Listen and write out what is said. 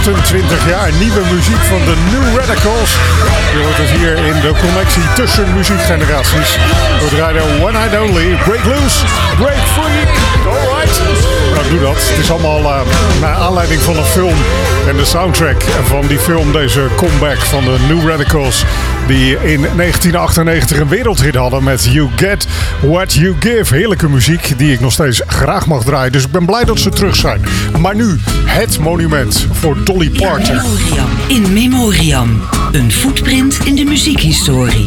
28 jaar nieuwe muziek van de New Radicals. Je hoort het hier in de connectie tussen muziekgeneraties. We draaien One Night Only, Break Loose, Break Free, alright. Nou, doe dat. Het is allemaal naar aanleiding van een film en de soundtrack van die film, deze comeback van de New Radicals, die in 1998 een wereldhit hadden met You Get What You Give. Heerlijke muziek die ik nog steeds graag mag draaien. Dus ik ben blij dat ze terug zijn. Maar nu het monument voor Dolly Parton. In Memoriam. Een footprint in de muziekhistorie.